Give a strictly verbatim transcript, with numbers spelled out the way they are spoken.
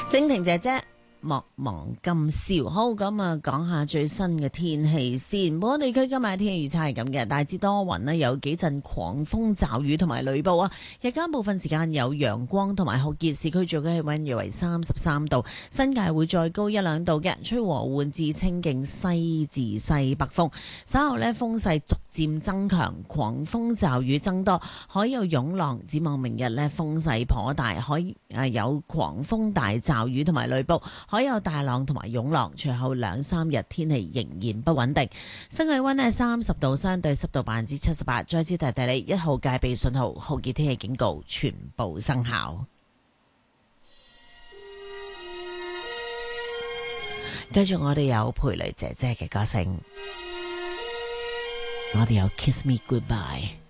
靜婷姐姐莫忘今宵。好，咁啊，講下最新嘅天氣先。本港地區今日嘅天氣預測係咁嘅，大致多雲啦，有幾陣狂風驟雨同埋雷暴啊。日間部分時間有陽光同埋酷熱，市區最高氣溫約為三十三度，新界會再高一兩度嘅，吹和緩至清勁西至西北風。稍後呢，風勢逐漸增強，狂風驟雨增多，海有湧浪。展望明日呢，風勢頗大，海誒有狂風大驟雨同埋雷暴。海有大浪同埋湧浪，隨後兩三日天氣仍然不穩定。新氣溫呢三十度，相對濕度百分之七十八。再次提提你，一號戒備信號、酷熱天氣警告全部生效。繼續我哋有佩蕾姐姐嘅歌聲，我哋有 Kiss Me Goodbye。